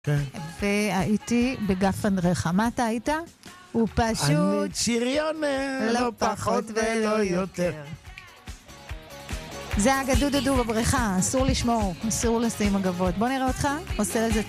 כן. והייתי בגפן רחה. מה אתה היית? הוא פשוט... אני שריונר, לא פחות ולא יותר. זה הגדודדו בבריכה, אסור לשמור, אסור לשים אגבות. בוא נראה אותך, עושה לזה